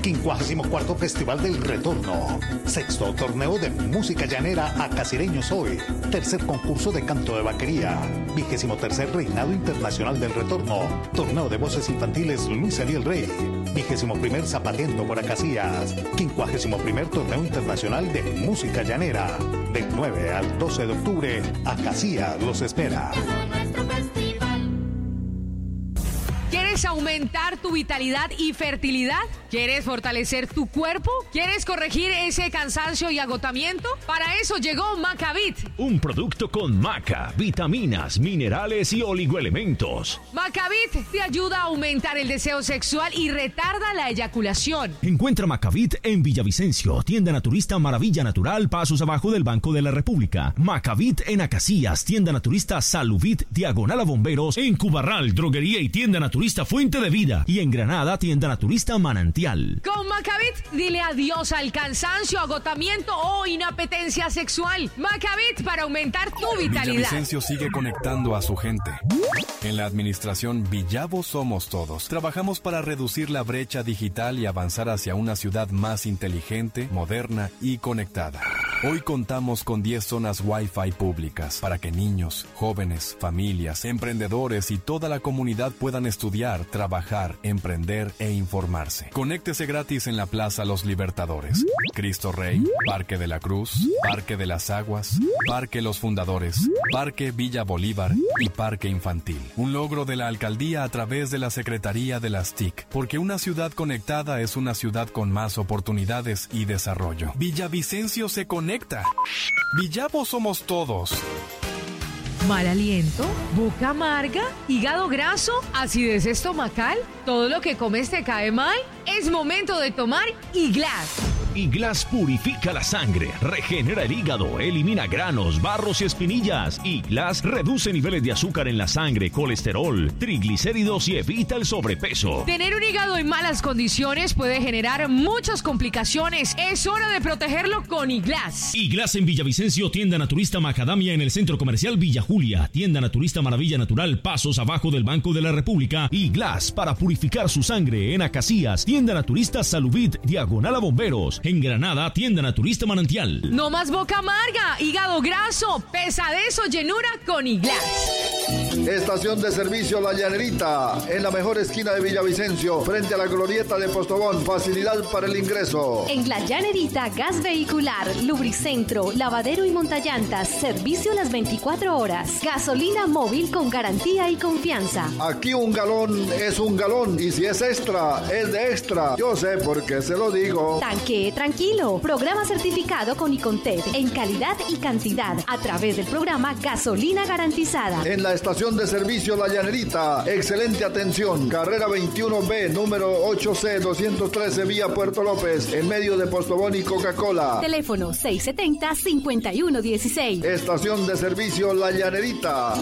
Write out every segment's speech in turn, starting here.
54º Festival del Retorno. 6º Torneo de Música Llanera Acasireños Hoy. 3er concurso de canto de vaquería. 23er Reinado Internacional del Retorno. Torneo de voces infantiles Luis Ariel Rey. 21er Zapateando por Acacías. 51er Torneo Internacional de Música Llanera. Del 9 al 12 de octubre, Acacías los espera. ¿Quieres aumentar tu vitalidad y fertilidad? ¿Quieres fortalecer tu cuerpo? ¿Quieres corregir ese cansancio y agotamiento? Para eso llegó Macavit. Un producto con maca, vitaminas, minerales y oligoelementos. Macavit te ayuda a aumentar el deseo sexual y retarda la eyaculación. Encuentra Macavit en Villavicencio, tienda naturista Maravilla Natural, pasos abajo del Banco de la República. Macavit en Acacías, tienda naturista Saluvit, diagonal a Bomberos. En Cubarral, droguería y tienda naturista Fuente de Vida. Y en Granada, tienda naturista Manantial. Con Macavit, dile adiós al cansancio, agotamiento o inapetencia sexual. Macavit para aumentar tu vitalidad. Villavicencio sigue conectando a su gente. En la administración Villavo Somos Todos, trabajamos para reducir la brecha digital y avanzar hacia una ciudad más inteligente, moderna y conectada. Hoy contamos con 10 zonas Wi-Fi públicas para que niños, jóvenes, familias, emprendedores y toda la comunidad puedan estudiar, trabajar, emprender e informarse. Conéctese gratis en la Plaza Los Libertadores, Cristo Rey, Parque de la Cruz, Parque de las Aguas, Parque Los Fundadores, Parque Villa Bolívar y Parque Infantil. Un logro de la alcaldía a través de la Secretaría de las TIC, porque una ciudad conectada es una ciudad con más oportunidades y desarrollo. Villavicencio se conecta. Villavo Somos Todos. Mal aliento, boca amarga, hígado graso, acidez estomacal, todo lo que comes te cae mal. Es momento de tomar Iglas. Iglas purifica la sangre, regenera el hígado, elimina granos, barros y espinillas. Iglas reduce niveles de azúcar en la sangre, colesterol, triglicéridos y evita el sobrepeso. Tener un hígado en malas condiciones puede generar muchas complicaciones. Es hora de protegerlo con Iglas. Iglas en Villavicencio, tienda naturista Macadamia en el Centro Comercial Villa Julia, tienda naturista Maravilla Natural, pasos abajo del Banco de la República. Iglas para purificar su sangre en Acacías, tienda naturista Saluvit, diagonal a Bomberos. En Granada, tienda naturista Manantial. No más boca amarga, hígado graso, pesadez o llenura con Iglas. Estación de servicio La Llanerita, en la mejor esquina de Villavicencio, frente a la glorieta de Postobón. Facilidad para el ingreso. En La Llanerita, gas vehicular, lubricentro, lavadero y montallantas, servicio las 24 horas. Gasolina móvil con garantía y confianza. Aquí un galón es un galón, y si es extra, es de extra. Yo sé por qué se lo digo. Tanque tranquilo. Programa certificado con Icontec en calidad y cantidad a través del programa Gasolina Garantizada. En la estación de servicio La Llanerita, excelente atención. Carrera 21B, número 8C213, vía Puerto López, en medio de Postobón y Coca-Cola. Teléfono 670-5116. Estación de servicio La Llanerita.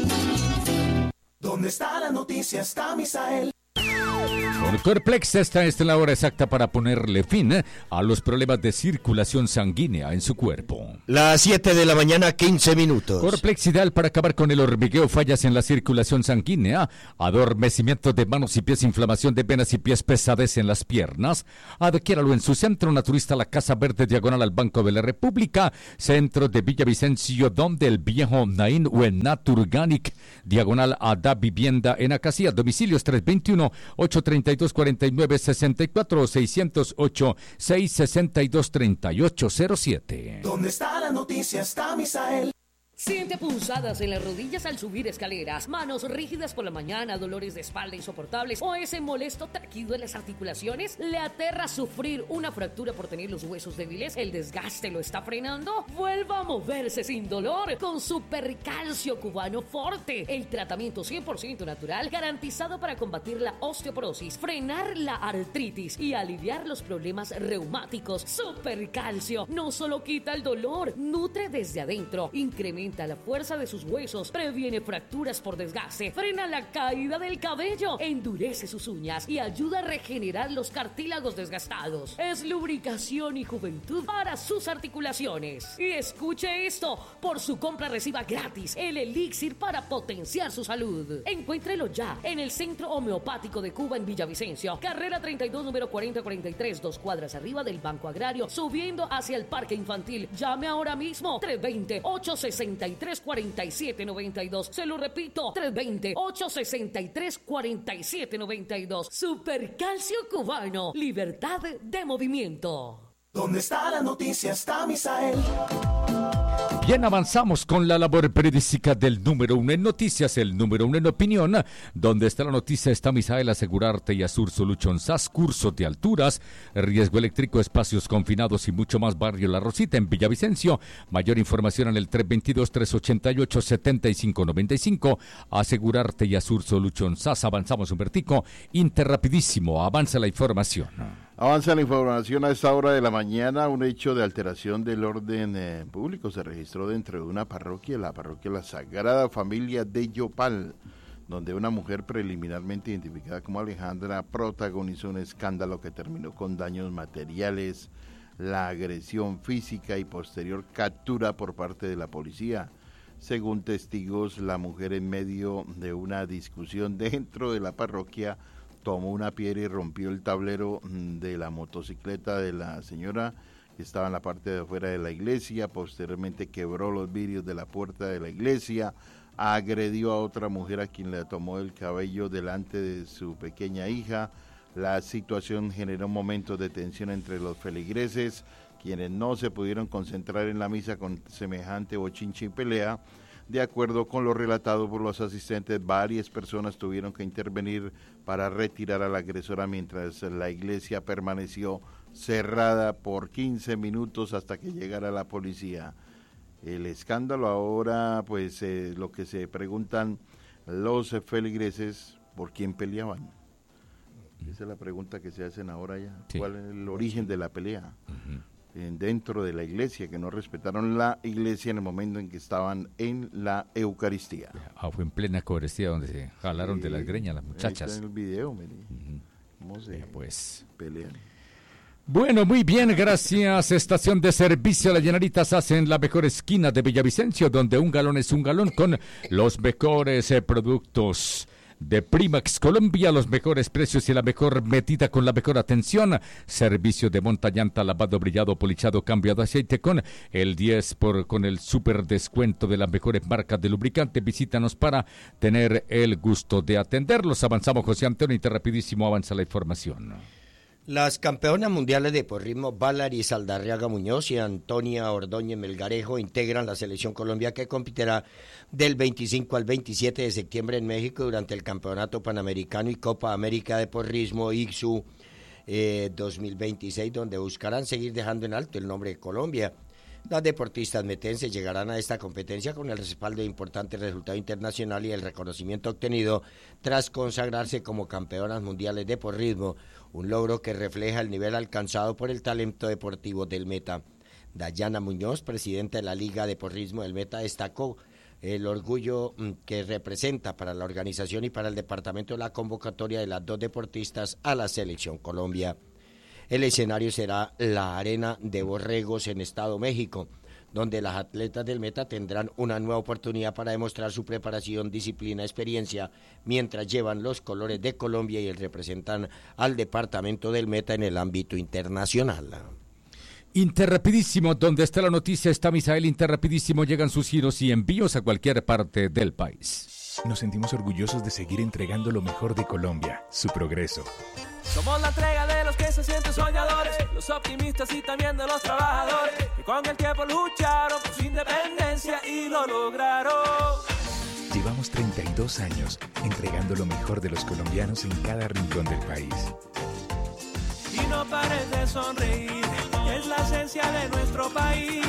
¿Dónde está la noticia? Está Misael. Corplex está en la hora exacta para ponerle fin a los problemas de circulación sanguínea en su cuerpo. Las 7 de la mañana, 15 minutos. Corplex ideal para acabar con el hormigueo, fallas en la circulación sanguínea, adormecimiento de manos y pies, inflamación de venas y pies, pesadez en las piernas. Adquiéralo en su centro naturista La Casa Verde, diagonal al Banco de la República, centro de Villavicencio, donde el viejo Naín, o en Naturganic, diagonal a Da Vivienda en Acacías. Domicilios 321-832-4964 o 608-662-3807. ¿Dónde está la noticia? Está Misael. Siente punzadas en las rodillas al subir escaleras, manos rígidas por la mañana, dolores de espalda insoportables o ese molesto taquido en las articulaciones. ¿Le aterra sufrir una fractura por tener los huesos débiles? ¿El desgaste lo está frenando? Vuelva a moverse sin dolor con Supercalcio Cubano Forte, el tratamiento 100% natural garantizado para combatir la osteoporosis, frenar la artritis y aliviar los problemas reumáticos. Supercalcio no solo quita el dolor, nutre desde adentro, incrementa aumenta la fuerza de sus huesos, previene fracturas por desgaste, frena la caída del cabello, endurece sus uñas y ayuda a regenerar los cartílagos desgastados. Es lubricación y juventud para sus articulaciones. Y escuche esto, por su compra reciba gratis el elixir para potenciar su salud. Encuéntrelo ya en el Centro Homeopático de Cuba en Villavicencio, carrera 32, número 4043, 2 cuadras arriba del Banco Agrario, subiendo hacia el Parque Infantil. Llame ahora mismo, 320-863-4792. Se lo repito, 320-863-4792. Supercalcio Cubano, libertad de movimiento. ¿Dónde está la noticia? Está Misael. Bien, avanzamos con la labor periodística del número 1 en noticias, el número 1 en opinión. Donde está la noticia está Misael Asegurarte y Asur Solution SAS, cursos de alturas, riesgo eléctrico, espacios confinados y mucho más. Barrio La Rosita en Villavicencio. Mayor información en el 322-388-7595. Asegurarte y Asur Solution SAS. Avanzamos un vertico. Interrapidísimo. Avanza la información. Avanza la información a esta hora de la mañana. Un hecho de alteración del orden público se registró dentro de una parroquia, la parroquia La Sagrada Familia de Yopal, donde una mujer preliminarmente identificada como Alejandra protagonizó un escándalo que terminó con daños materiales, la agresión física y posterior captura por parte de la policía. Según testigos, la mujer, en medio de una discusión dentro de la parroquia, tomó una piedra y rompió el tablero de la motocicleta de la señora que estaba en la parte de afuera de la iglesia. Posteriormente quebró los vidrios de la puerta de la iglesia, agredió a otra mujer a quien le tomó el cabello delante de su pequeña hija. La situación generó momentos de tensión entre los feligreses, quienes no se pudieron concentrar en la misa con semejante bochinche y pelea. De acuerdo con lo relatado por los asistentes, varias personas tuvieron que intervenir para retirar a la agresora mientras la iglesia permaneció cerrada por 15 minutos hasta que llegara la policía. El escándalo ahora, pues lo que se preguntan los feligreses, ¿por quién peleaban? Esa es la pregunta que se hacen ahora ya. Sí. ¿Cuál es el origen de la pelea? Dentro de la iglesia, que no respetaron la iglesia en el momento en que estaban en la Eucaristía. Fue en plena Eucaristía donde se jalaron de las greñas las muchachas. Ahí está en el video, ¿cómo se pues pelean? Bueno, muy bien, gracias. Estación de servicio La Llanarita SAS en la mejor esquina de Villavicencio, donde un galón es un galón con los mejores productos de Primax Colombia, los mejores precios y la mejor medida con la mejor atención. Servicio de montallanta, lavado, brillado, polichado, cambio de aceite con el 10 con el super descuento de las mejores marcas de lubricante. Visítanos para tener el gusto de atenderlos. Avanzamos, José Antonio, y rapidísimo avanza la información. Las campeonas mundiales de porrismo Valery Saldarriaga Muñoz y Antonia Ordóñez Melgarejo integran la selección Colombia, que competirá del 25 al 27 de septiembre en México durante el Campeonato Panamericano y Copa América de Porrismo ICSU 2026, donde buscarán seguir dejando en alto el nombre de Colombia. Las deportistas metenses llegarán a esta competencia con el respaldo de importantes resultados internacionales y el reconocimiento obtenido tras consagrarse como campeonas mundiales de porrismo, un logro que refleja el nivel alcanzado por el talento deportivo del Meta. Dayana Muñoz, presidenta de la Liga de Porrismo del Meta, destacó el orgullo que representa para la organización y para el departamento la convocatoria de las dos deportistas a la Selección Colombia. El escenario será la Arena de Borregos en Estado México, donde las atletas del Meta tendrán una nueva oportunidad para demostrar su preparación, disciplina, experiencia, mientras llevan los colores de Colombia y representan al departamento del Meta en el ámbito internacional. Interrapidísimo, donde está la noticia está Misael. Interrapidísimo, llegan sus giros y envíos a cualquier parte del país. Nos sentimos orgullosos de seguir entregando lo mejor de Colombia, su progreso. Somos la entrega de los que se sienten soñadores, los optimistas y también de los trabajadores, que con el tiempo lucharon por su independencia y lo lograron. Llevamos 32 años entregando lo mejor de los colombianos en cada rincón del país. Y no pares de sonreír, es la esencia de nuestro país.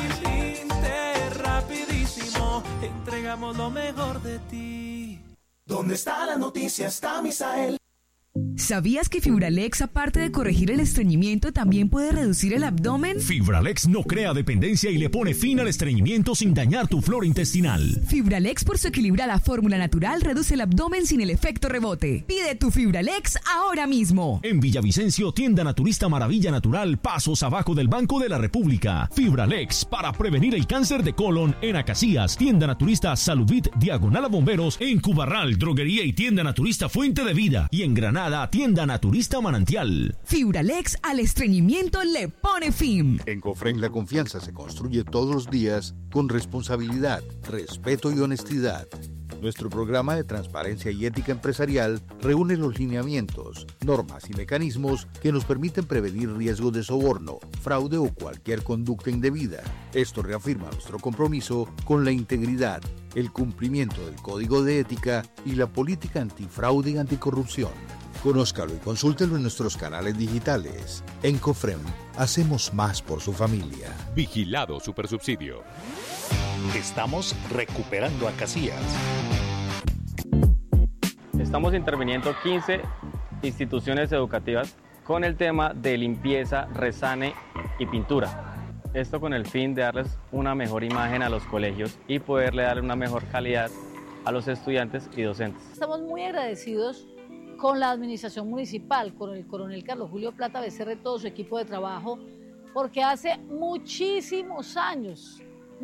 Interrapidísimo, entregamos lo mejor de ti. ¿Dónde está la noticia? Está Misael. ¿Sabías que Fibralex, aparte de corregir el estreñimiento, también puede reducir el abdomen? Fibralex no crea dependencia y le pone fin al estreñimiento sin dañar tu flora intestinal. Fibralex, por su equilibrada fórmula natural, reduce el abdomen sin el efecto rebote. Pide tu Fibralex ahora mismo. En Villavicencio, tienda naturista Maravilla Natural, pasos abajo del Banco de la República. Fibralex, para prevenir el cáncer de colon. En Acacías, tienda naturista Saludvit, diagonal a Bomberos. En Cubarral, droguería y tienda naturista Fuente de Vida. Y en Granada, tienda naturista Manantial. Fibralex al estreñimiento le pone fin. En Cofren la confianza se construye todos los días con responsabilidad, respeto y honestidad. Nuestro programa de transparencia y ética empresarial reúne los lineamientos, normas y mecanismos que nos permiten prevenir riesgos de soborno, fraude o cualquier conducta indebida. Esto reafirma nuestro compromiso con la integridad, el cumplimiento del Código de Ética y la política antifraude y anticorrupción. Conózcalo y consúltelo en nuestros canales digitales. En Cofrem, hacemos más por su familia. Vigilado Supersubsidio. Estamos recuperando a Casillas. Estamos interviniendo 15 instituciones educativas con el tema de limpieza, resane y pintura. Esto con el fin de darles una mejor imagen a los colegios y poderle dar una mejor calidad a los estudiantes y docentes. Estamos muy agradecidos con la administración municipal, con el coronel Carlos Julio Plata Becerra y todo su equipo de trabajo, porque hace muchísimos años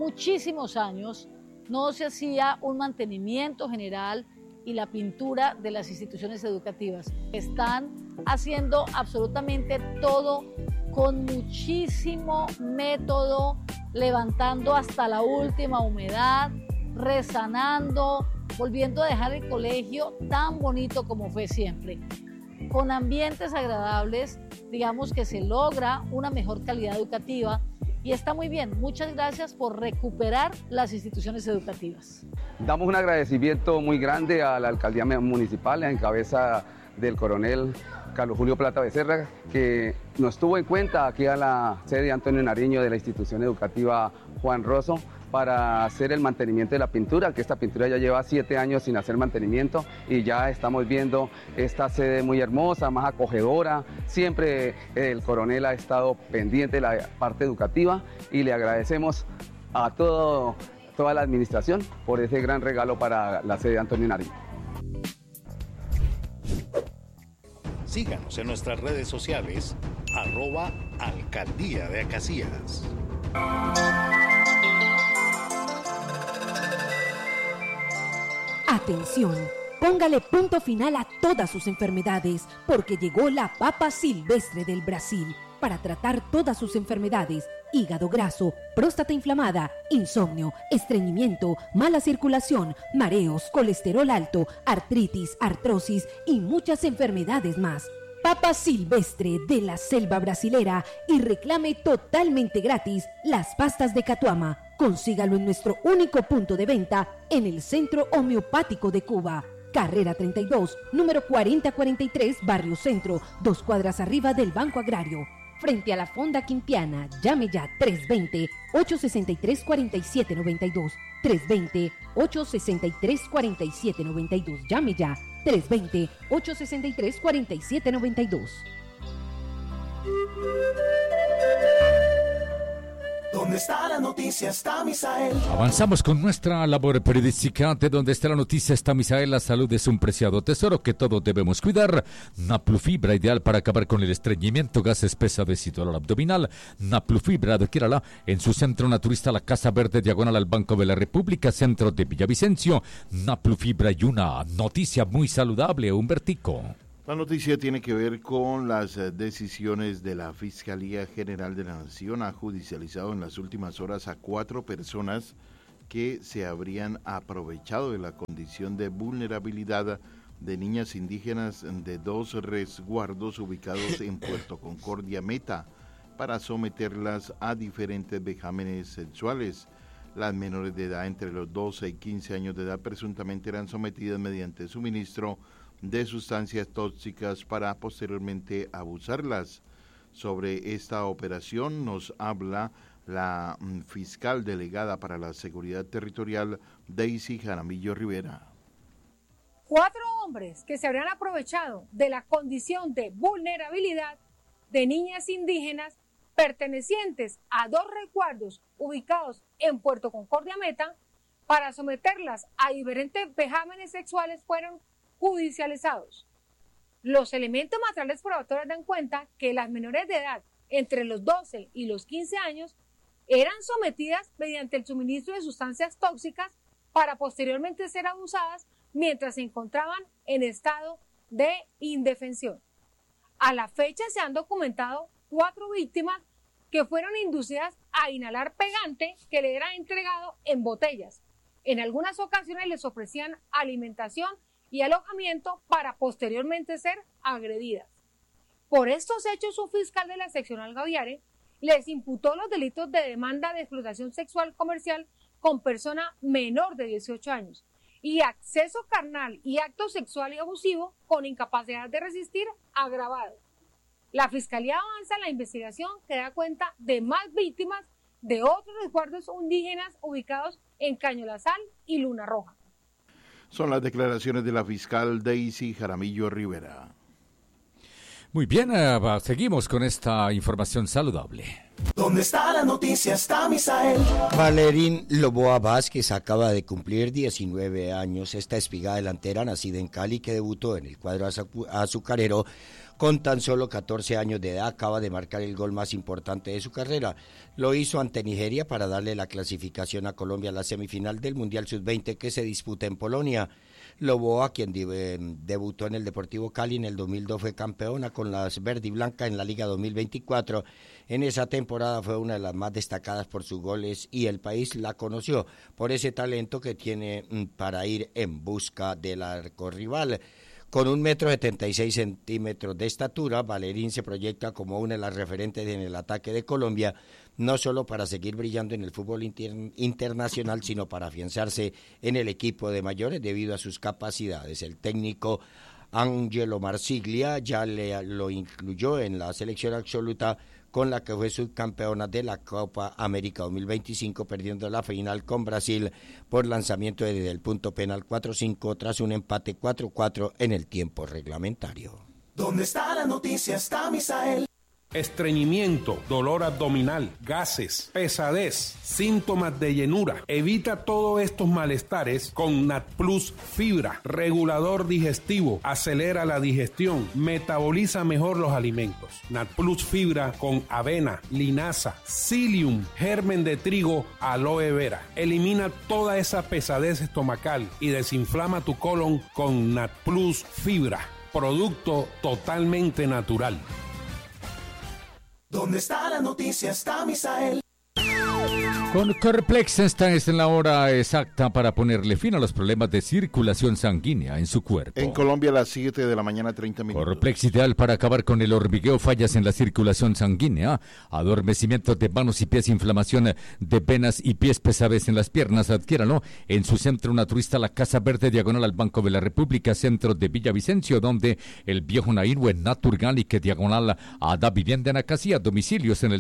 no se hacía un mantenimiento general y la pintura de las instituciones educativas. Están haciendo absolutamente todo con muchísimo método, levantando hasta la última humedad, resanando, volviendo a dejar el colegio tan bonito como fue siempre. Con ambientes agradables, digamos que se logra una mejor calidad educativa y está muy bien. Muchas gracias por recuperar las instituciones educativas. Damos un agradecimiento muy grande a la alcaldía municipal en cabeza del coronel Carlos Julio Plata Becerra, que nos tuvo en cuenta aquí a la sede Antonio Nariño de la institución educativa Juan Rosso para hacer el mantenimiento de la pintura, que esta pintura ya lleva 7 años sin hacer mantenimiento y ya estamos viendo esta sede muy hermosa, más acogedora. Siempre el coronel ha estado pendiente de la parte educativa y le agradecemos a toda la administración por ese gran regalo para la sede Antonio Nariño. Síganos en nuestras redes sociales, @Alcaldía de Acacías. Atención, póngale punto final a todas sus enfermedades, porque llegó la papa silvestre del Brasil para tratar todas sus enfermedades: hígado graso, próstata inflamada, insomnio, estreñimiento, mala circulación, mareos, colesterol alto, artritis, artrosis y muchas enfermedades más. Papa silvestre de la selva brasilera y reclame totalmente gratis las pastas de Catuama. Consígalo en nuestro único punto de venta en el Centro Homeopático de Cuba. Carrera 32, número 4043, Barrio Centro, 2 cuadras arriba del Banco Agrario. Frente a la Fonda Quimpiana, llame ya 320-863-4792. 320-863-4792. Llame ya 320-863-4792. ¿Dónde está la noticia? Está Misael. Avanzamos con nuestra labor periodística. De donde está la noticia está Misael. La salud es un preciado tesoro que todos debemos cuidar. Naplufibra, ideal para acabar con el estreñimiento, gases, pesadez y dolor abdominal. Naplufibra, adquiérala en su centro naturista La Casa Verde, diagonal al Banco de la República, centro de Villavicencio. Naplufibra y una noticia muy saludable, Humbertico. La noticia tiene que ver con las decisiones de la Fiscalía General de la Nación. Ha judicializado en las últimas horas a 4 personas que se habrían aprovechado de la condición de vulnerabilidad de niñas indígenas de 2 resguardos ubicados en Puerto Concordia, Meta, para someterlas a diferentes vejámenes sexuales. Las menores de edad entre los 12 y 15 años de edad presuntamente eran sometidas mediante suministro de sustancias tóxicas para posteriormente abusarlas. Sobre esta operación nos habla la fiscal delegada para la seguridad territorial, Daisy Jaramillo Rivera. 4 hombres que se habrían aprovechado de la condición de vulnerabilidad de niñas indígenas pertenecientes a 2 resguardos ubicados en Puerto Concordia Meta para someterlas a diferentes vejámenes sexuales fueron judicializados. Los elementos materiales probatorios dan cuenta que las menores de edad entre los 12 y los 15 años eran sometidas mediante el suministro de sustancias tóxicas para posteriormente ser abusadas mientras se encontraban en estado de indefensión. A la fecha se han documentado 4 víctimas que fueron inducidas a inhalar pegante que le era entregado en botellas. En algunas ocasiones les ofrecían alimentación y alojamiento para posteriormente ser agredidas. Por estos hechos, un fiscal de la seccional Gaviare les imputó los delitos de demanda de explotación sexual comercial con persona menor de 18 años y acceso carnal y acto sexual y abusivo con incapacidad de resistir agravado. La Fiscalía avanza en la investigación que da cuenta de más víctimas de otros resguardos indígenas ubicados en Cañolazal y Luna Roja. Son las declaraciones de la fiscal Daisy Jaramillo Rivera. Muy bien, seguimos con esta información saludable. ¿Dónde está la noticia? Está Misael. Valerín Loboa Vázquez acaba de cumplir 19 años. Esta espiga delantera, nacida en Cali, que debutó en el cuadro azucarero con tan solo 14 años de edad, acaba de marcar el gol más importante de su carrera. Lo hizo ante Nigeria para darle la clasificación a Colombia a la semifinal del Mundial Sub-20 que se disputa en Polonia. Loboa, quien debutó en el Deportivo Cali en el 2002, fue campeona con las verde y blanca en la Liga 2024. En esa temporada fue una de las más destacadas por sus goles y el país la conoció por ese talento que tiene para ir en busca del arco rival. Con 1,76 m de estatura, Valerín se proyecta como una de las referentes en el ataque de Colombia, no solo para seguir brillando en el fútbol internacional, sino para afianzarse en el equipo de mayores debido a sus capacidades. El técnico Angelo Marsiglia ya lo incluyó en la selección absoluta con la que fue subcampeona de la Copa América 2025, perdiendo la final con Brasil por lanzamiento desde el punto penal 4-5 tras un empate 4-4 en el tiempo reglamentario. ¿Dónde está la noticia? Está Misael. Estreñimiento, dolor abdominal, gases, pesadez, síntomas de llenura. Evita todos estos malestares con NatPlus Fibra, regulador digestivo, acelera la digestión, metaboliza mejor los alimentos. NatPlus Fibra con avena, linaza, psyllium, germen de trigo, aloe vera. Elimina toda esa pesadez estomacal y desinflama tu colon con NatPlus Fibra, producto totalmente natural. ¿Dónde está la noticia? Está Misael. Con Corplex esta es la hora exacta para ponerle fin a los problemas de circulación sanguínea en su cuerpo. En Colombia a las 7 de la mañana, 30 minutos. Corplex ideal para acabar con el hormigueo, fallas en la circulación sanguínea, adormecimiento de manos y pies, inflamación de venas y pies, pesadez en las piernas. Adquiéralo en su centro naturista La Casa Verde, diagonal al Banco de la República, centro de Villavicencio, donde el viejo Nairwe Naturgal y que diagonal a Da Vivienda en Acasía. Domicilios en el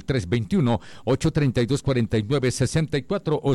321-832-4964 o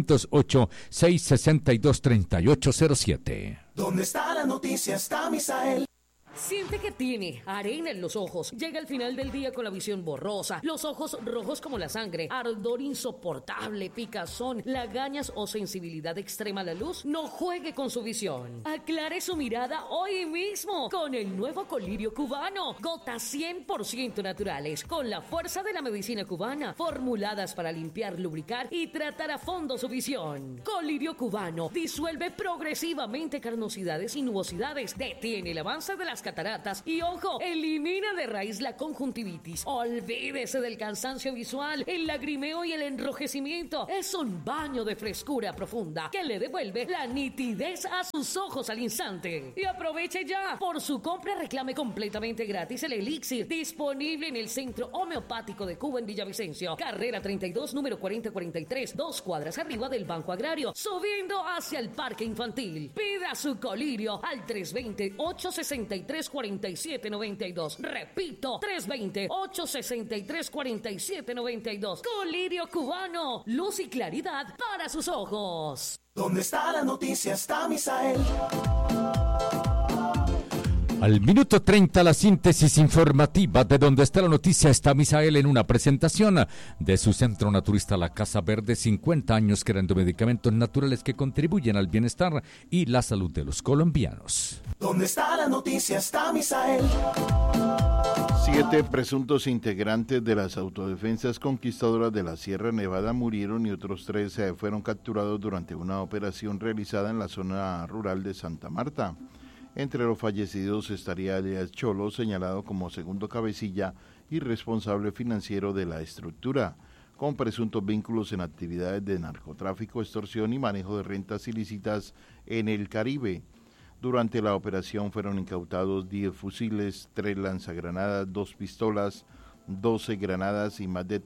608-662-3807. ¿Dónde está la noticia? Está Misael. Siente que tiene arena en los ojos. Llega el final del día con la visión borrosa, los ojos rojos como la sangre, ardor insoportable, picazón, lagañas o sensibilidad extrema a la luz. No juegue con su visión. Aclare su mirada hoy mismo con el nuevo colirio cubano. Gotas 100% naturales con la fuerza de la medicina cubana, formuladas para limpiar, lubricar y tratar a fondo su visión. Colirio cubano disuelve progresivamente carnosidades y nubosidades, detiene el avance de las cataratas y, ojo, elimina de raíz la conjuntivitis. Olvídese del cansancio visual, el lagrimeo y el enrojecimiento. Es un baño de frescura profunda que le devuelve la nitidez a sus ojos al instante. Y aproveche ya. Por su compra reclame completamente gratis el elixir, disponible en el Centro Homeopático de Cuba en Villavicencio, carrera 32, número 4043, 2 cuadras arriba del Banco Agrario, subiendo hacia el Parque Infantil. Pida su colirio al 320-863-4792. Repito, 320-863-4792. Colirio cubano, luz y claridad para sus ojos. ¿Dónde está la noticia? Está Misael. Al minuto 30, la síntesis informativa de donde está la noticia. Está Misael en una presentación de su centro naturista La Casa Verde, 50 años creando medicamentos naturales que contribuyen al bienestar y la salud de los colombianos. ¿Dónde está la noticia? Está Misael. 7 presuntos integrantes de las autodefensas conquistadoras de la Sierra Nevada murieron y otros 3 fueron capturados durante una operación realizada en la zona rural de Santa Marta. Entre los fallecidos estaría Elías Cholo, señalado como segundo cabecilla y responsable financiero de la estructura, con presuntos vínculos en actividades de narcotráfico, extorsión y manejo de rentas ilícitas en el Caribe. Durante la operación fueron incautados 10 fusiles, 3 lanzagranadas, 2 pistolas, 12 granadas y más de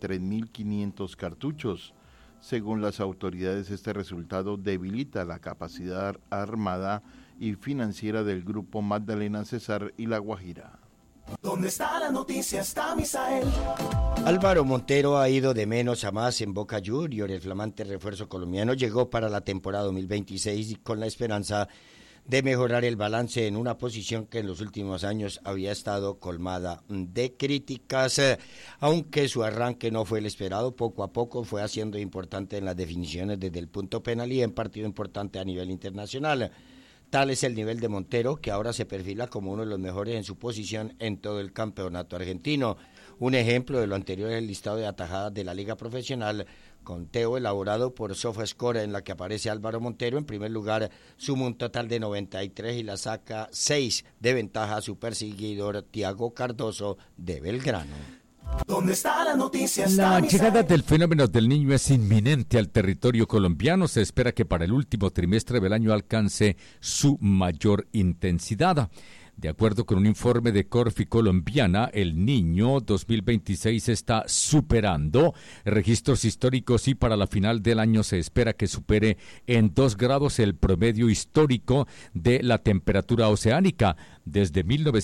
3.500 cartuchos. Según las autoridades, este resultado debilita la capacidad armada y financiera del grupo Magdalena Cesar y La Guajira. ¿Dónde está la noticia? Está Misael. Álvaro Montero ha ido de menos a más en Boca Juniors. El flamante refuerzo colombiano llegó para la temporada 2026 con la esperanza de mejorar el balance en una posición que en los últimos años había estado colmada de críticas. Aunque su arranque no fue el esperado, poco a poco fue haciendo importante en las definiciones desde el punto penal y en partido importante a nivel internacional. Tal es el nivel de Montero, que ahora se perfila como uno de los mejores en su posición en todo el campeonato argentino. Un ejemplo de lo anterior es el listado de atajadas de la Liga Profesional, conteo elaborado por SofaScore, en la que aparece Álvaro Montero. En primer lugar, suma un total de 93 y la saca 6 de ventaja a su perseguidor Thiago Cardoso de Belgrano. ¿Dónde está la noticia? La llegada del fenómeno del Niño es inminente al territorio colombiano. Se espera que para el último trimestre del año alcance su mayor intensidad. De acuerdo con un informe de Corfi Colombiana, el Niño 2026 está superando registros históricos y para la final del año se espera que supere en 2 grados el promedio histórico de la temperatura oceánica. Desde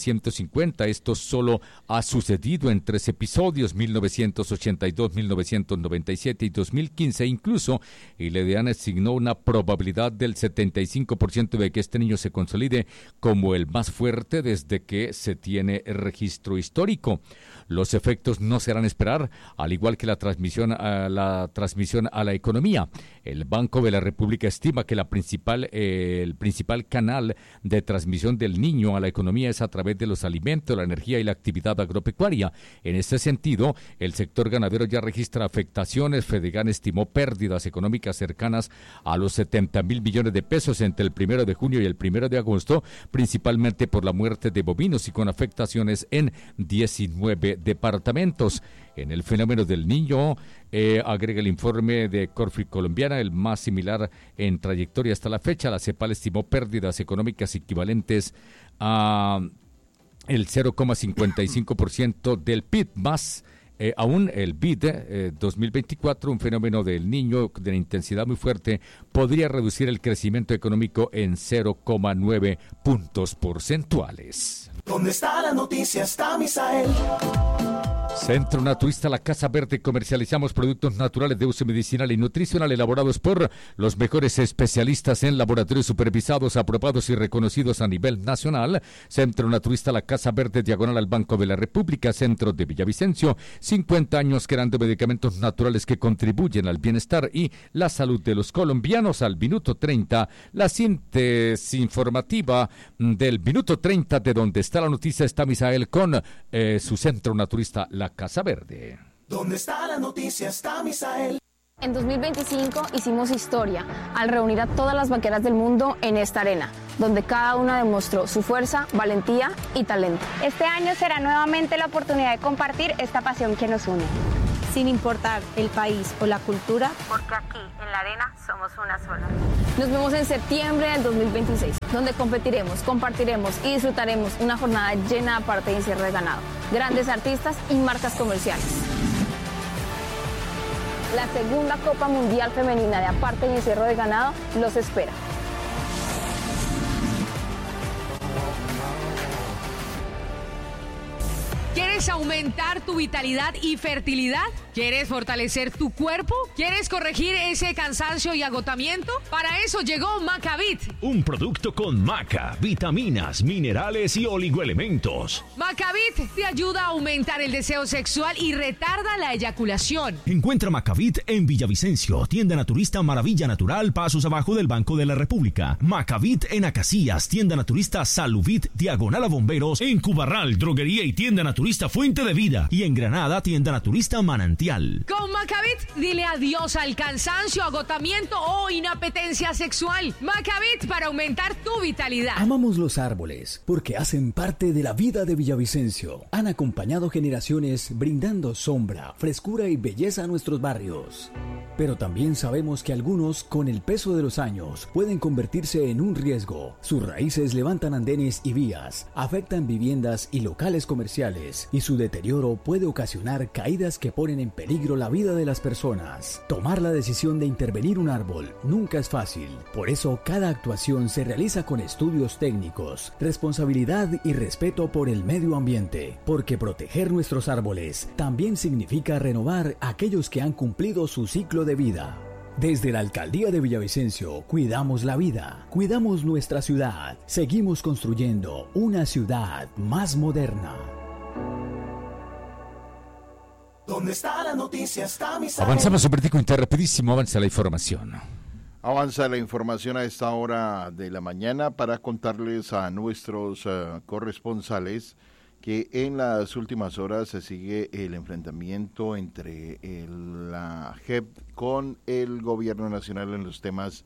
1950 esto solo ha sucedido en 3 episodios, 1982, 1997 y 2015 incluso, y la DEAN asignó una probabilidad del 75% de que este niño se consolide como el más fuerte desde que se tiene registro histórico. Los efectos no se harán esperar, al igual que la transmisión a la economía. El Banco de la República estima que el principal canal de transmisión del niño a la economía es a través de los alimentos, la energía y la actividad agropecuaria. En este sentido, el sector ganadero ya registra afectaciones. Fedegan estimó pérdidas económicas cercanas a los 70.000 millones de pesos entre el 1 de junio y el 1 de agosto, principalmente por la muerte de bovinos y con afectaciones en 19 departamentos. En el fenómeno del Niño, agrega el informe de Corfi Colombiana, el más similar en trayectoria hasta la fecha. La CEPAL estimó pérdidas económicas equivalentes a el 0,55% del PIB, más aún el BID 2024, un fenómeno del Niño de intensidad muy fuerte, podría reducir el crecimiento económico en 0,9 puntos porcentuales. ¿Dónde está la noticia? Está Misael. Centro Naturista La Casa Verde. Comercializamos productos naturales de uso medicinal y nutricional elaborados por los mejores especialistas en laboratorios supervisados, aprobados y reconocidos a nivel nacional. Centro Naturista La Casa Verde, diagonal al Banco de la República, centro de Villavicencio. 50 años creando medicamentos naturales que contribuyen al bienestar y la salud de los colombianos. Al minuto 30, la síntesis informativa del minuto 30 de donde está la noticia. Está Misael con su Centro Naturista La Casa Verde. ¿Dónde está la noticia? Está Misael. En 2025 hicimos historia al reunir a todas las vaqueras del mundo en esta arena, donde cada una demostró su fuerza, valentía y talento. Este año será nuevamente la oportunidad de compartir esta pasión que nos une. Sin importar el país o la cultura, porque aquí en la arena somos una sola. Nos vemos en septiembre del 2026, donde competiremos, compartiremos y disfrutaremos una jornada llena de aparte y encierro de ganado, grandes artistas y marcas comerciales. La segunda Copa Mundial Femenina de Aparte y Encierro de Ganado los espera. ¿Quieres ¿Quieres aumentar tu vitalidad y fertilidad? ¿Quieres fortalecer tu cuerpo? ¿Quieres corregir ese cansancio y agotamiento? Para eso llegó Macavit. Un producto con maca, vitaminas, minerales y oligoelementos. Macavit te ayuda a aumentar el deseo sexual y retarda la eyaculación. Encuentra Macavit en Villavicencio, tienda naturista Maravilla Natural, pasos abajo del Banco de la República. Macavit en Acacias, tienda naturista Saluvit, diagonal a Bomberos. En Cubarral, droguería y tienda naturista Fuente de Vida. Y en Granada, tienda naturista Manantial. Con Macavit, dile adiós al cansancio, agotamiento o inapetencia sexual. Macavit para aumentar tu vitalidad. Amamos los árboles porque hacen parte de la vida de Villavicencio. Han acompañado generaciones brindando sombra, frescura y belleza a nuestros barrios. Pero también sabemos que algunos, con el peso de los años, pueden convertirse en un riesgo. Sus raíces levantan andenes y vías, afectan viviendas y locales comerciales, y su deterioro puede ocasionar caídas que ponen en peligro la vida de las personas. Tomar la decisión de intervenir un árbol nunca es fácil. Por eso, cada actuación se realiza con estudios técnicos, responsabilidad y respeto por el medio ambiente, porque proteger nuestros árboles también significa renovar aquellos que han cumplido su ciclo de vida. Desde la Alcaldía de Villavicencio, cuidamos la vida, cuidamos nuestra ciudad, seguimos construyendo una ciudad más moderna. ¿Dónde está la noticia? Está mi sabor. Avanzamos un vertigo interrapidísimo, avanza la información. Avanza la información a esta hora de la mañana para contarles a nuestros corresponsales que en las últimas horas se sigue el enfrentamiento entre la JEP con el gobierno nacional en los temas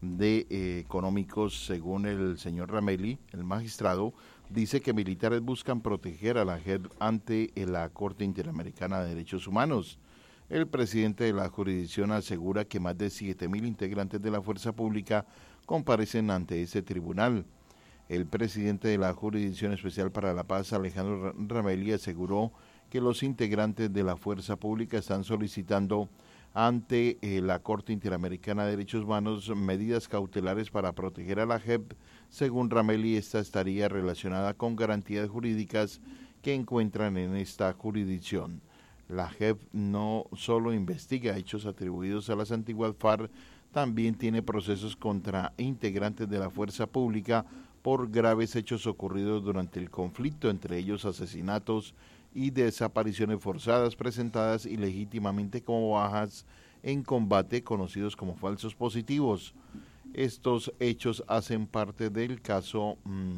económicos. Según el señor Ramelli, el magistrado, dice que militares buscan proteger a la JEP ante la Corte Interamericana de Derechos Humanos. El presidente de la jurisdicción asegura que más de 7.000 integrantes de la fuerza pública comparecen ante ese tribunal. El presidente de la Jurisdicción Especial para la Paz, Alejandro Ramelli, aseguró que los integrantes de la fuerza pública están solicitando ante la Corte Interamericana de Derechos Humanos medidas cautelares para proteger a la JEP. Según Ramelli, esta estaría relacionada con garantías jurídicas que encuentran en esta jurisdicción. La JEP no solo investiga hechos atribuidos a las antiguas FARC, también tiene procesos contra integrantes de la fuerza pública por graves hechos ocurridos durante el conflicto, entre ellos asesinatos y desapariciones forzadas presentadas ilegítimamente como bajas en combate, conocidos como falsos positivos. Estos hechos hacen parte del caso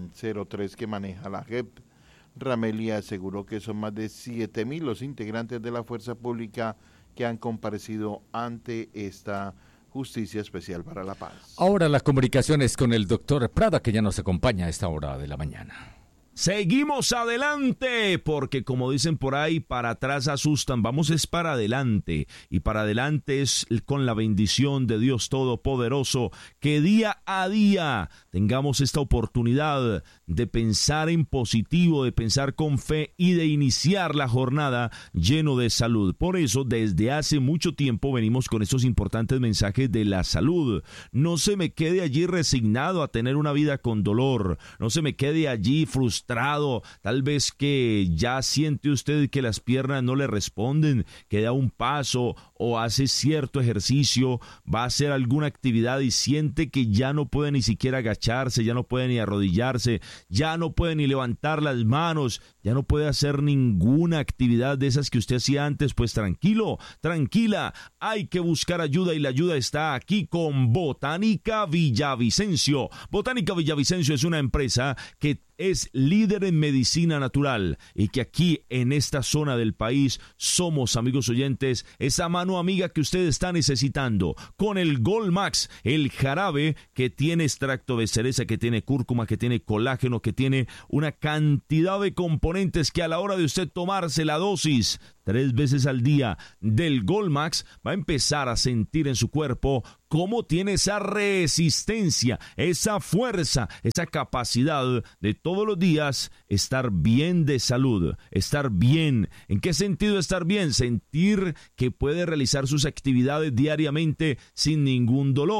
03 que maneja la JEP. Ramelli aseguró que son más de 7.000 los integrantes de la fuerza pública que han comparecido ante esta Justicia Especial para la Paz. Ahora la comunicación es con el doctor Prada, que ya nos acompaña a esta hora de la mañana. Seguimos adelante, porque como dicen por ahí, para atrás asustan, vamos es para adelante, y para adelante es con la bendición de Dios Todopoderoso, que día a día tengamos esta oportunidad de pensar en positivo, de pensar con fe y de iniciar la jornada lleno de salud. Por eso, desde hace mucho tiempo venimos con estos importantes mensajes de la salud. No se me quede allí resignado a tener una vida con dolor, no se me quede allí frustrado, tal vez que ya siente usted que las piernas no le responden, que da un paso o hace cierto ejercicio, va a hacer alguna actividad y siente que ya no puede ni siquiera agacharse, ya no puede ni arrodillarse, ya no puede ni levantar las manos, ya no puede hacer ninguna actividad de esas que usted hacía antes. Pues tranquilo, tranquila, hay que buscar ayuda, y la ayuda está aquí con Botánica Villavicencio. Botánica Villavicencio es una empresa que es líder en medicina natural y que aquí en esta zona del país somos, amigos oyentes, esa mano amiga que usted está necesitando con el Gold Max, el jarabe que tiene extracto de cereza, que tiene cúrcuma, que tiene colágeno, que tiene una cantidad de componentes que a la hora de usted tomarse la dosis 3 veces al día del Gold Max, va a empezar a sentir en su cuerpo cómo tiene esa resistencia, esa fuerza, esa capacidad de todos los días estar bien de salud, estar bien. ¿En qué sentido estar bien? Sentir que puede realizar sus actividades diariamente sin ningún dolor.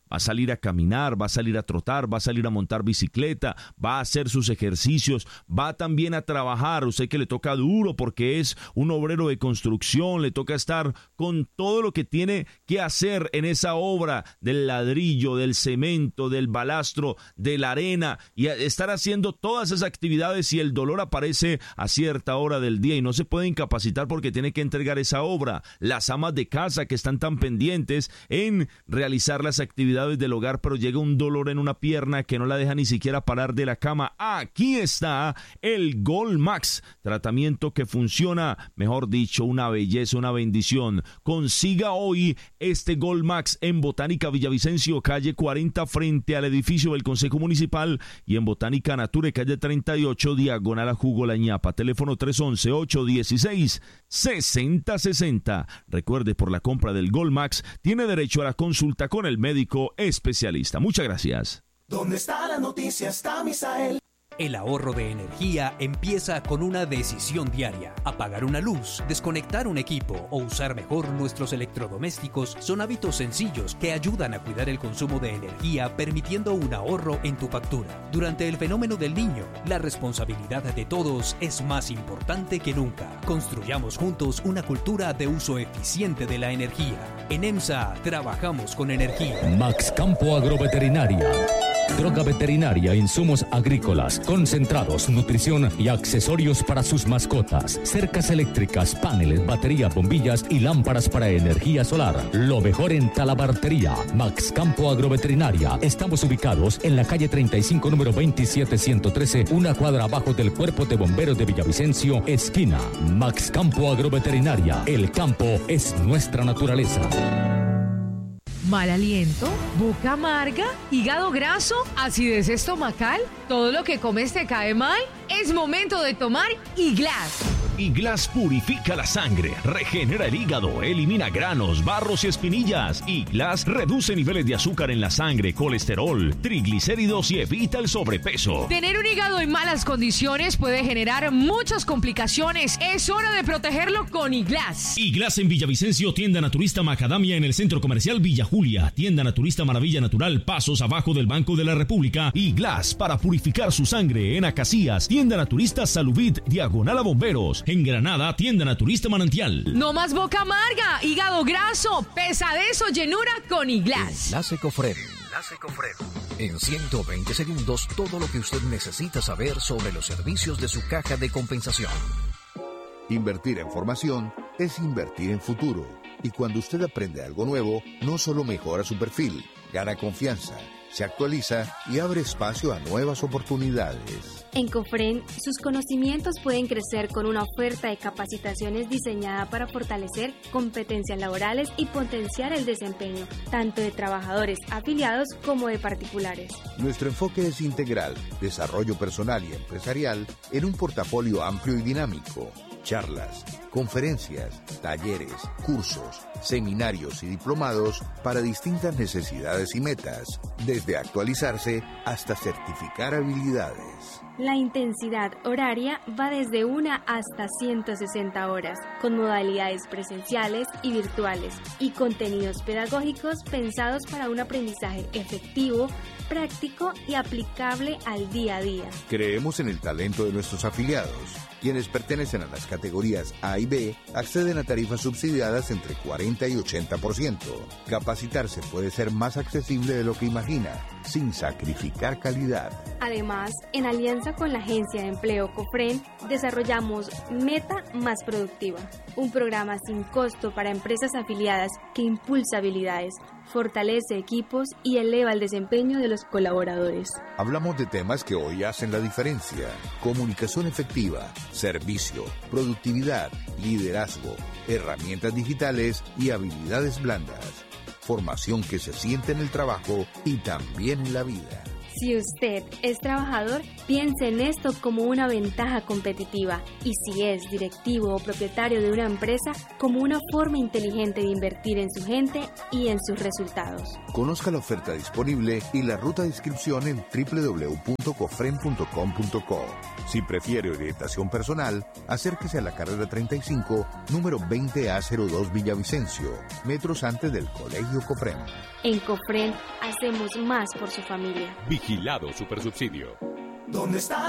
Va a salir a caminar, va a salir a trotar, va a salir a montar bicicleta, va a hacer sus ejercicios, va también a trabajar. Usted que le toca duro porque es un obrero de construcción, le toca estar con todo lo que tiene que hacer en esa obra del ladrillo, del cemento, del balastro, de la arena, y estar haciendo todas esas actividades, y el dolor aparece a cierta hora del día y no se puede incapacitar porque tiene que entregar esa obra. Las amas de casa que están tan pendientes en realizar las actividades del hogar, pero llega un dolor en una pierna que no la deja ni siquiera parar de la cama. Aquí está el Gold Max, tratamiento que funciona, mejor dicho, una belleza, una bendición. Consiga hoy este Gold Max en Botánica Villavicencio, calle 40, frente al edificio del Consejo Municipal, y en Botánica Nature, calle 38, diagonal a Jugo La Ñapa. Teléfono 311-816-6060. Recuerde, por la compra del Gold Max tiene derecho a la consulta con el médico especialista. Muchas gracias. ¿Dónde está la noticia? Está Misael. El ahorro de energía empieza con una decisión diaria. Apagar una luz, desconectar un equipo o usar mejor nuestros electrodomésticos son hábitos sencillos que ayudan a cuidar el consumo de energía, permitiendo un ahorro en tu factura. Durante el fenómeno del Niño, la responsabilidad de todos es más importante que nunca. Construyamos juntos una cultura de uso eficiente de la energía. En EMSA trabajamos con energía. Max Campo Agroveterinaria. Droga veterinaria, insumos agrícolas, concentrados, nutrición y accesorios para sus mascotas. Cercas eléctricas, paneles, baterías, bombillas y lámparas para energía solar. Lo mejor en talabartería. Max Campo Agroveterinaria. Estamos ubicados en la calle 35, número 27113, una cuadra abajo del Cuerpo de Bomberos de Villavicencio, esquina. Max Campo Agroveterinaria. El campo es nuestra naturaleza. ¿Mal aliento? ¿Boca amarga? ¿Hígado graso? ¿Acidez estomacal? ¿Todo lo que comes te cae mal? Es momento de tomar Iglas. Iglas purifica la sangre, regenera el hígado, elimina granos, barros y espinillas. Iglas reduce niveles de azúcar en la sangre, colesterol, triglicéridos y evita el sobrepeso. Tener un hígado en malas condiciones puede generar muchas complicaciones. Es hora de protegerlo con Iglas. Iglas en Villavicencio, tienda naturista Macadamia en el Centro Comercial Villa Julia, tienda naturista Maravilla Natural, pasos abajo del Banco de la República. Iglas para purificar su sangre en Acacías, tienda naturista Salubit, diagonal a Bomberos. En Granada, tienda naturista Manantial. No más boca amarga, hígado graso, pesadez o llenura con Iglas. Enlace Cofred. En 120 segundos, todo lo que usted necesita saber sobre los servicios de su caja de compensación. Invertir en formación es invertir en futuro. Y cuando usted aprende algo nuevo, no solo mejora su perfil, gana confianza, se actualiza y abre espacio a nuevas oportunidades. En Cofren, sus conocimientos pueden crecer con una oferta de capacitaciones diseñada para fortalecer competencias laborales y potenciar el desempeño, tanto de trabajadores afiliados como de particulares. Nuestro enfoque es integral, desarrollo personal y empresarial en un portafolio amplio y dinámico. Charlas, conferencias, talleres, cursos, seminarios y diplomados para distintas necesidades y metas, desde actualizarse hasta certificar habilidades. La intensidad horaria va desde 1 hasta 160 horas, con modalidades presenciales y virtuales, y contenidos pedagógicos pensados para un aprendizaje efectivo, práctico y aplicable al día a día. Creemos en el talento de nuestros afiliados. Quienes pertenecen a las categorías A y B acceden a tarifas subsidiadas entre 40 y 80%. Capacitarse puede ser más accesible de lo que imagina, sin sacrificar calidad. Además, en alianza con la Agencia de Empleo Cofren, desarrollamos Meta Más Productiva, un programa sin costo para empresas afiliadas que impulsa habilidades, fortalece equipos y eleva el desempeño de los colaboradores. Hablamos de temas que hoy hacen la diferencia: comunicación efectiva, servicio, productividad, liderazgo, herramientas digitales y habilidades blandas. Formación que se siente en el trabajo y también en la vida. Si usted es trabajador, piense en esto como una ventaja competitiva y si es directivo o propietario de una empresa, como una forma inteligente de invertir en su gente y en sus resultados. Conozca la oferta disponible y la ruta de inscripción en www.cofren.com.co. Si prefiere orientación personal, acérquese a la carrera 35, número 20A02 Villavicencio, metros antes del Colegio Cofren. En Cofren hacemos más por su familia. Vigilado Supersubsidio. ¿Dónde está?